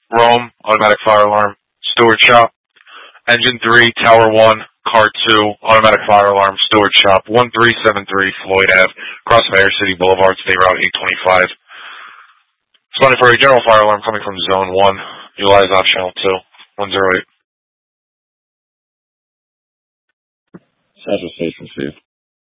Rome, automatic fire alarm, Stewart Shop. Engine 3, Tower 1, Car 2, automatic fire alarm, Stewart Shop, 1373 Floyd Ave, across Mayor City Boulevard, State Route 825. Responding for a general fire alarm coming from Zone 1. Utilize optional 2, 108. Central Station, Chief.